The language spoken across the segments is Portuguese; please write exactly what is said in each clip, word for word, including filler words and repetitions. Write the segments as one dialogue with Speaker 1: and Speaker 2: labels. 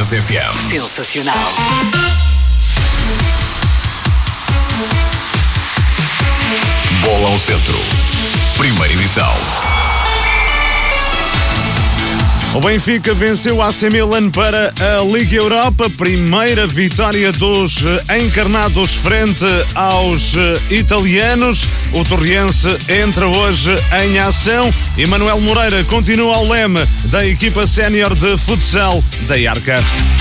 Speaker 1: Tarde F M.
Speaker 2: Sensacional.
Speaker 1: Bola ao centro. Primeira edição.
Speaker 3: O Benfica venceu o A C Milan para a Liga Europa, primeira vitória dos encarnados frente aos italianos. O torriense entra hoje em ação e Manuel Moreira continua ao leme da equipa sénior de futsal da Arca.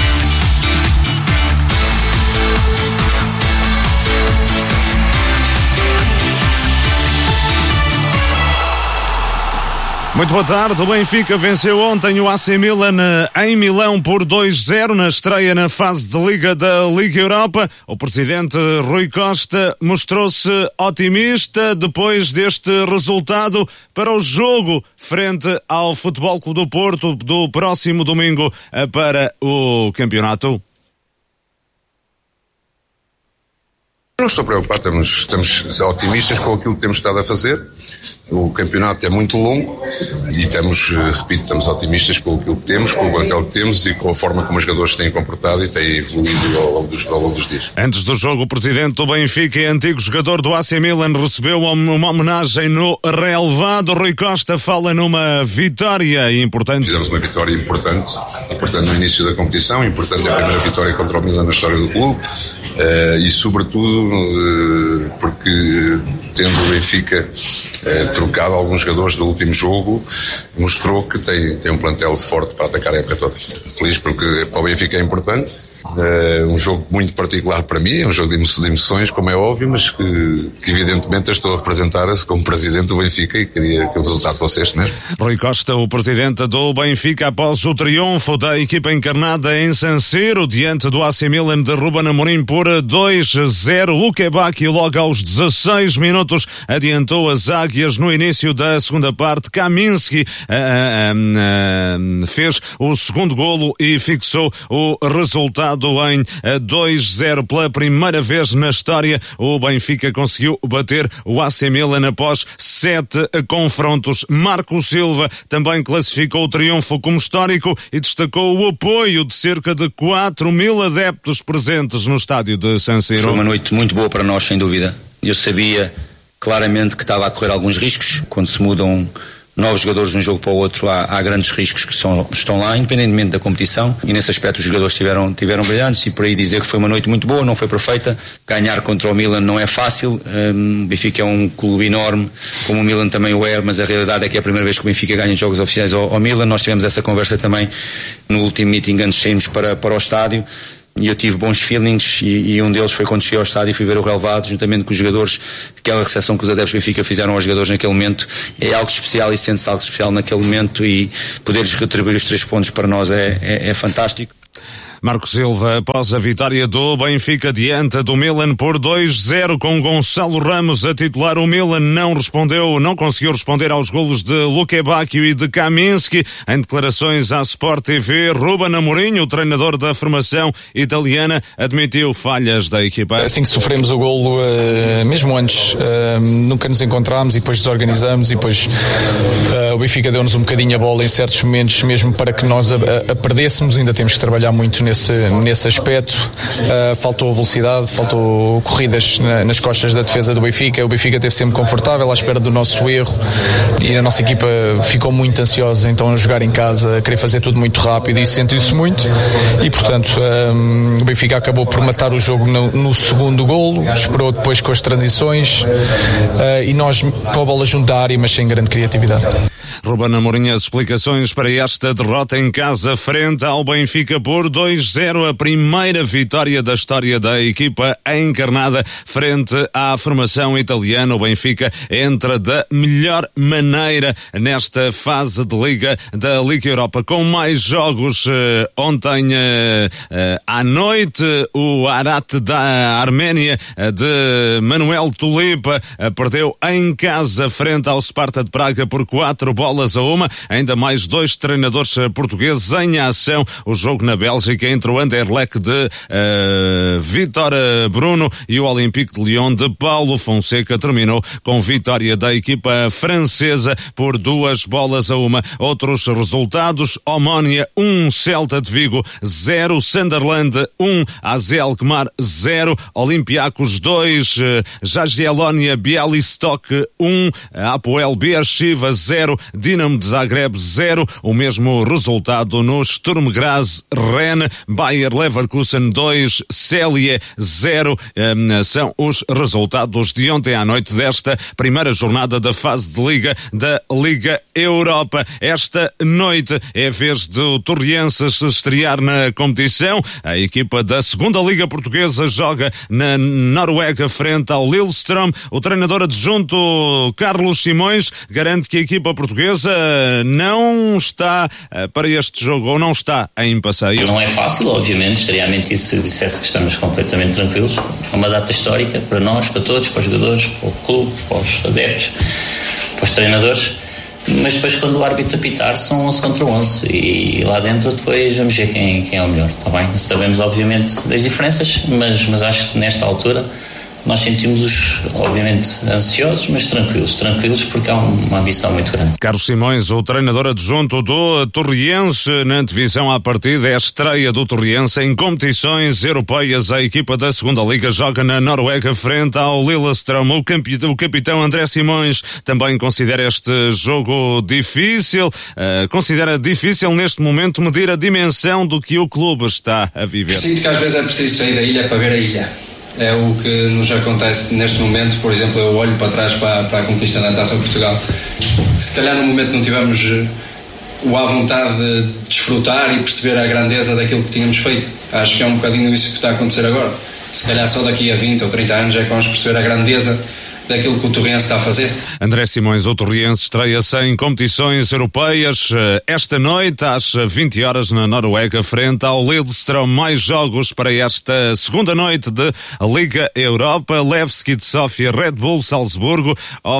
Speaker 3: Muito boa tarde. O Benfica venceu ontem o A C Milan em Milão por dois zero na estreia na fase de Liga da Liga Europa. O presidente Rui Costa mostrou-se otimista depois deste resultado para o jogo frente ao Futebol Clube do Porto do próximo domingo para o campeonato.
Speaker 4: Não estou preocupado, estamos, estamos otimistas com aquilo que temos estado a fazer. O campeonato é muito longo e estamos, repito, estamos otimistas com aquilo que temos, com o plantel que temos e com a forma como os jogadores têm comportado e têm evoluído ao longo dos, ao longo dos dias.
Speaker 3: Antes do jogo, o presidente do Benfica e antigo jogador do A C Milan recebeu uma homenagem no relevado. Rui Costa fala numa vitória importante.
Speaker 4: Fizemos uma vitória importante, importante no início da competição, importante a primeira vitória contra o Milan na história do clube uh, e sobretudo uh, porque tendo o Benfica uh, trocado alguns jogadores do último jogo, mostrou que tem, tem um plantel forte para atacar a época toda. Feliz porque para o Benfica é importante. É um jogo muito particular para mim, é um jogo de emoções, como é óbvio, mas que, que evidentemente eu estou a representar como presidente do Benfica e queria que o resultado fosse este mesmo.
Speaker 3: Rui Costa, o presidente do Benfica, após o triunfo da equipa encarnada em San Siro, diante do A C Milan de Ruben Amorim por dois zero. Luque Bacchio, logo aos dezasseis minutos, adiantou as águias no início da segunda parte. Kaminski uh, uh, uh, fez o segundo golo e fixou o resultado em dois zero. Pela primeira vez na história, o Benfica conseguiu bater o A C Milan após sete confrontos. Marco Silva também classificou o triunfo como histórico e destacou o apoio de cerca de quatro mil adeptos presentes no estádio de San Siro.
Speaker 5: Foi uma noite muito boa para nós, sem dúvida. Eu sabia claramente que estava a correr alguns riscos. Quando se mudam novos jogadores de um jogo para o outro, há, há grandes riscos que são, estão lá, independentemente da competição, e nesse aspecto os jogadores tiveram, tiveram brilhantes, e por aí dizer que foi uma noite muito boa, não foi perfeita. Ganhar contra o Milan não é fácil, um, o Benfica é um clube enorme, como o Milan também o é, mas a realidade é que é a primeira vez que o Benfica ganha jogos oficiais ao, ao Milan. Nós tivemos essa conversa também no último meeting antes de sairmos para, para o estádio, e eu tive bons feelings, e, e um deles foi quando cheguei ao estádio e fui ver o relevado, juntamente com os jogadores. Aquela recepção que os adeptos do Benfica fizeram aos jogadores naquele momento é algo especial, e sente-se algo especial naquele momento, e poderes retribuir os três pontos para nós é, é, é fantástico.
Speaker 3: Marco Silva, após a vitória do Benfica diante do Milan por dois zero, com Gonçalo Ramos a titular, o Milan não respondeu, não conseguiu responder aos golos de Luque Bacchio e de Kaminski. Em declarações à Sport T V, Ruben Amorim, o treinador da formação italiana, admitiu falhas da equipa.
Speaker 6: Assim que sofremos o golo, mesmo antes, nunca nos encontramos e depois desorganizamos, e depois o Benfica deu-nos um bocadinho a bola em certos momentos, mesmo para que nós a, a perdêssemos. Ainda temos que trabalhar muito nesse, nesse aspecto. Uh, faltou velocidade, faltou corridas na, nas costas da defesa do Benfica. O Benfica esteve sempre confortável à espera do nosso erro, e a nossa equipa ficou muito ansiosa então a jogar em casa, a querer fazer tudo muito rápido, e sentiu-se muito, e portanto um, o Benfica acabou por matar o jogo no, no segundo golo, esperou depois com as transições, uh, e nós com a bola junto da área, mas sem grande criatividade.
Speaker 3: Ruben Amorim, as explicações para esta derrota em casa frente ao Benfica por dois zero, a primeira vitória da história da equipa encarnada frente à formação italiana. O Benfica entra da melhor maneira nesta fase de Liga da Liga Europa, com mais jogos. Ontem à noite, o Arat da Arménia de Manuel Tulipa perdeu em casa frente ao Sparta de Praga por quatro bolas a uma. Ainda mais dois treinadores portugueses em ação. O jogo na Bélgica entre o Anderlecht de uh, Vítor Bruno e o Olympique de Lyon de Paulo Fonseca terminou com vitória da equipa francesa por duas bolas a uma. Outros resultados: Omonia um, Celta de Vigo zero, Sunderland um, A Z Alkmaar zero, Olympiacos dois, Jagiellonia Bialystok um, Apoel Beersheva zero, Dinamo de Zagreb zero. O mesmo resultado no Sturm Graz Rennes, Bayer Leverkusen dois, Celje zero. Um, são os resultados de ontem à noite desta primeira jornada da fase de Liga da Liga Europa. Esta noite é a vez do Torriense se estrear na competição. A equipa da segunda Liga Portuguesa joga na Noruega frente ao Lillestrøm. O treinador adjunto Carlos Simões garante que a equipa portuguesa não está para este jogo, ou não está em passeio.
Speaker 2: Não é fácil, obviamente, estaria a mentir se dissesse que estamos completamente tranquilos. É uma data histórica para nós, para todos, para os jogadores, para o clube, para os adeptos, para os treinadores. Mas depois, quando o árbitro apitar, são onze contra onze e lá dentro depois vamos ver quem, quem é o melhor, está bem? Sabemos obviamente das diferenças, mas, mas acho que nesta altura nós sentimos-os, obviamente, ansiosos, mas tranquilos, tranquilos porque há uma ambição muito grande.
Speaker 3: Carlos Simões, o treinador adjunto do Torriense, na divisão à partida, é a estreia do Torriense em competições europeias. A equipa da segunda Liga joga na Noruega frente ao Lillestrøm. O, campe... o capitão André Simões também considera este jogo difícil, uh, considera difícil neste momento medir a dimensão do que o clube está a viver.
Speaker 7: Sinto que às vezes é preciso sair da ilha para ver a ilha. É o que nos acontece neste momento. Por exemplo, eu olho para trás para, para a conquista da Taça de Portugal. Se calhar no momento não tivemos o à vontade de desfrutar e perceber a grandeza daquilo que tínhamos feito. Acho que é um bocadinho isso que está a acontecer agora. Se calhar só daqui a vinte ou trinta anos é que vamos perceber a grandeza daquilo que o Torriense está a fazer.
Speaker 3: André Simões, o Torriense estreia-se em competições europeias esta noite às vinte horas na Noruega frente ao Lillestrøm. Mais jogos para esta segunda noite de Liga Europa: Levski de Sofia, Red Bull Salzburgo,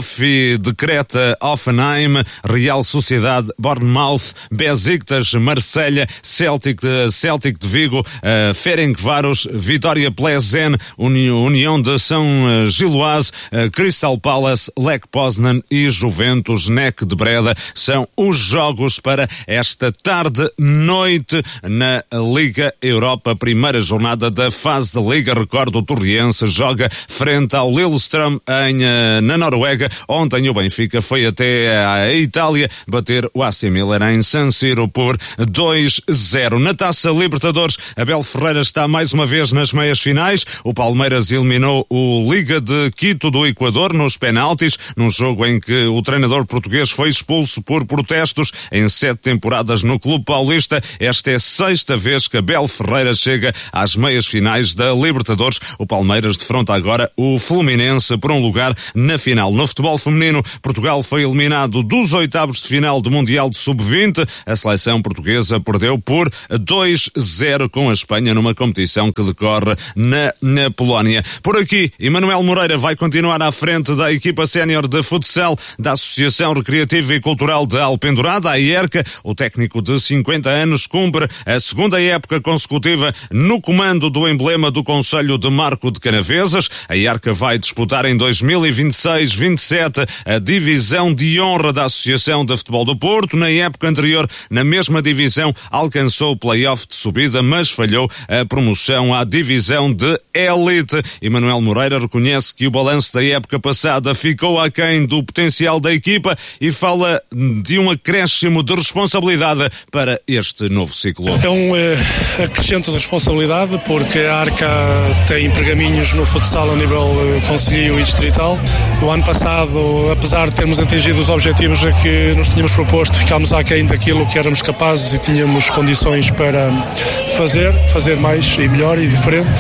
Speaker 3: Ofi de Creta, Hoffenheim, Real Sociedade, Bournemouth, Besiktas, Marselha, Celtic de, Celtic de Vigo, uh, Ferencváros, Vitória Plzen, União, União de São Giloase, uh, Crystal Palace, Lech Poznan e Juventus Nek de Breda. São os jogos para esta tarde-noite na Liga Europa, primeira jornada da fase de Liga. Recordo, o Torriense joga frente ao Lillestrøm em, na Noruega. Ontem o Benfica foi até a Itália bater o A C Milan em San Siro por dois a zero. Na Taça Libertadores, Abel Ferreira está mais uma vez nas meias finais. O Palmeiras eliminou o Liga de Quito do Equador nos penaltis, num jogo em que o treinador português foi expulso por protestos em sete temporadas no Clube Paulista. Esta é a sexta vez que Abel Ferreira chega às meias finais da Libertadores. O Palmeiras defronta agora o Fluminense por um lugar na final. No futebol feminino, Portugal foi eliminado dos oitavos de final do Mundial de sub vinte. A seleção portuguesa perdeu por dois a zero com a Espanha numa competição que decorre na, na Polónia. Por aqui, Emanuel Moreira vai continuar à frente da equipa sénior de futsal da Associação Recreativa e Cultural de Alpendurada, a IERCA. O técnico de cinquenta anos cumpre a segunda época consecutiva no comando do emblema do Concelho de Marco de Canavesas. A IERCA vai disputar em dois mil e vinte e seis vinte e sete a divisão de honra da Associação de Futebol do Porto. Na época anterior, na mesma divisão, alcançou o play-off de subida, mas falhou a promoção à divisão de élite. Emanuel Moreira reconhece que o balanço da época passada ficou aquém do potencial da equipa e fala de um acréscimo de responsabilidade para este novo ciclo.
Speaker 8: É um é, acrescento de responsabilidade, porque a ARCA tem pergaminhos no futsal a nível concelhio e distrital. O ano passado, apesar de termos atingido os objetivos a que nos tínhamos proposto, ficámos aquém daquilo que éramos capazes e tínhamos condições para fazer, fazer mais e melhor e diferente.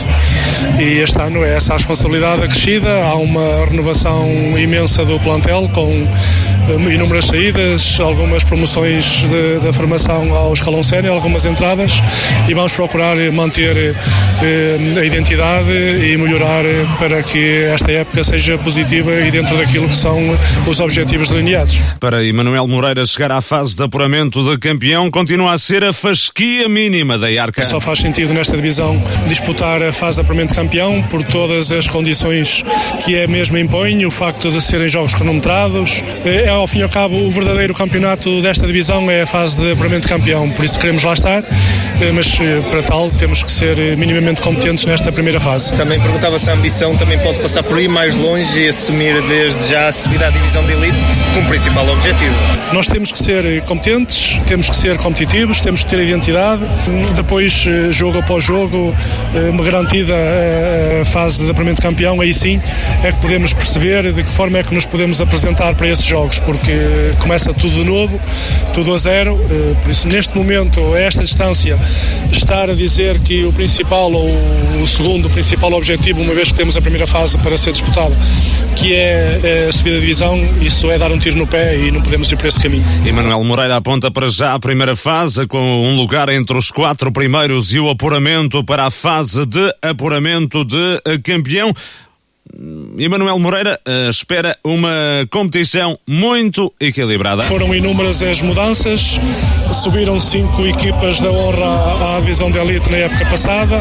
Speaker 8: E este ano é essa a responsabilidade acrescida. Há uma renovação imensa do plantel, com inúmeras saídas, algumas promoções de, da formação ao escalão sénior, algumas entradas, e vamos procurar manter a identidade e melhorar para que esta época seja positiva e dentro daquilo que são os objetivos delineados.
Speaker 3: Para Emanuel Moreira, chegar à fase de apuramento de campeão continua a ser a fasquia mínima da Iarca.
Speaker 8: Só faz sentido nesta divisão disputar a fase de apuramento de campeão por todas as condições que é mesmo impõe, o facto de serem jogos cronometrados. É, ao fim e ao cabo, o verdadeiro campeonato desta divisão é a fase de apuramento de campeão, por isso queremos lá estar, mas para tal temos que ser minimamente competentes nesta primeira fase.
Speaker 9: Também perguntava se a ambição também pode passar por aí mais longe e assumir desde já a subida à divisão de elite como principal objetivo.
Speaker 8: Nós temos que ser competentes, temos que ser competitivos, temos que ter identidade, depois jogo após jogo, uma garantida a fase de apuramento de campeão, aí sim é que podemos perceber de que forma é que nos podemos apresentar para esses jogos, porque começa tudo de novo, tudo a zero, por isso neste momento, a esta distância, estar a dizer que o principal ou o segundo o principal objetivo, uma vez que temos a primeira fase para ser disputada, que é a subida de divisão, isso é dar um tiro no pé e não podemos ir por esse caminho.
Speaker 3: Emanuel Moreira aponta para já a primeira fase, com um lugar entre os quatro primeiros e o apuramento para a fase de apuramento de campeão. Emanuel Moreira uh, espera uma competição muito equilibrada.
Speaker 8: Foram inúmeras as mudanças, subiram cinco equipas da honra à, à divisão de elite na época passada,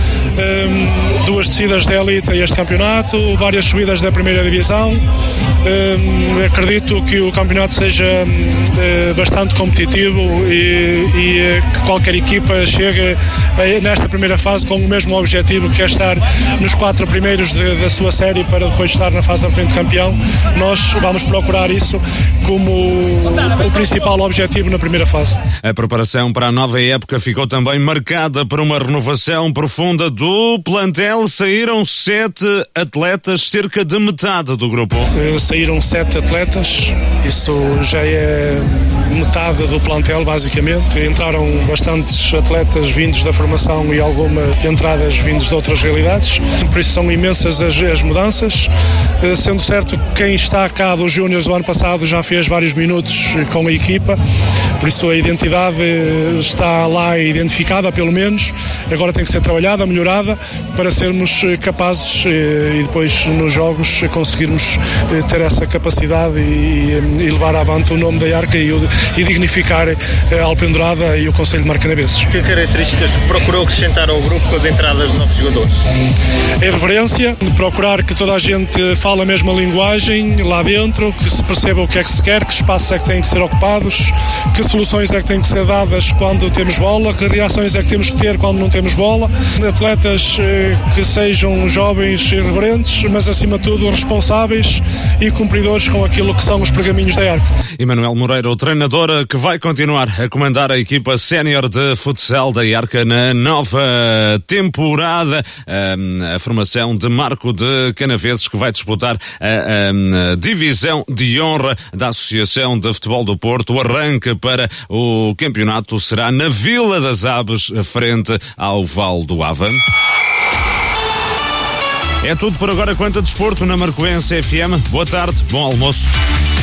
Speaker 8: um, duas descidas de elite a este campeonato, várias subidas da primeira divisão. Um, acredito que o campeonato seja um, bastante competitivo e, e que qualquer equipa chegue a, nesta primeira fase com o mesmo objetivo, que é estar nos quatro primeiros de, da sua série para depois estar na fase da frente de campeão. Nós vamos procurar isso como o, o principal objetivo na primeira fase.
Speaker 3: A preparação para a nova época ficou também marcada por uma renovação profunda do plantel. Saíram sete atletas, cerca de metade do grupo.
Speaker 8: Saíram sete atletas, isso já é metade do plantel basicamente. Entraram bastantes atletas vindos da formação e algumas entradas vindos de outras realidades, por isso são imensas as, as mudanças, sendo certo que quem está cá dos júniores do ano passado já fez vários minutos com a equipa, por isso a identidade está lá identificada pelo menos, agora tem que ser trabalhada, melhorada, para sermos capazes e depois nos jogos conseguirmos ter essa capacidade e, e levar avante o nome da Iarca e, e dignificar a Alpendurada e o Concelho de Marcanaveses.
Speaker 9: Que características procurou acrescentar ao grupo com as entradas de novos jogadores?
Speaker 8: A reverência, procurar que toda a gente fale a mesma linguagem lá dentro, que se perceba o que é que se quer, que espaços é que têm que ser ocupados, que soluções é que têm que ser dadas quando temos bola, que reações é que temos que ter quando não temos bola. Atletas eh, que sejam jovens e irreverentes, mas acima de tudo responsáveis e cumpridores com aquilo que são os pergaminhos da Iarca.
Speaker 3: Emanuel Moreira, o treinador que vai continuar a comandar a equipa sénior de futsal da Iarca na nova temporada. A, a formação de Marco de Canaveses, que vai disputar a, a, a divisão de honra da Associação de Futebol do Porto. O arranque para o campeonato será na Vila das Aves, frente ao Val do Ava. É tudo por agora quanto a desporto na Marcoense F M. Boa tarde, bom almoço.